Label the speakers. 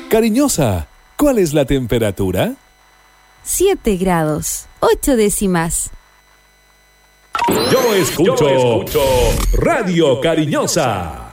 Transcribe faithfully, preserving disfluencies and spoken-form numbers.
Speaker 1: Cariñosa, ¿cuál es la temperatura?
Speaker 2: Siete grados, ocho décimas.
Speaker 1: Yo escucho, Yo escucho Radio Cariñosa.